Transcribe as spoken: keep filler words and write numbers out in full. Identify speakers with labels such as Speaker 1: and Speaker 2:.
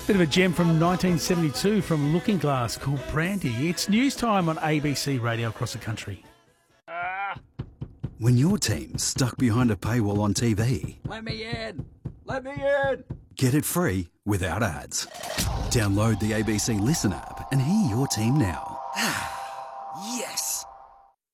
Speaker 1: Bit of a gem from nineteen seventy-two from Looking Glass called Brandy. It's news time on A B C Radio across the country.
Speaker 2: When your team's stuck behind a paywall on T V,
Speaker 3: Let me in! Let me in!
Speaker 2: get it free without ads. Download the A B C Listen app and hear your team now.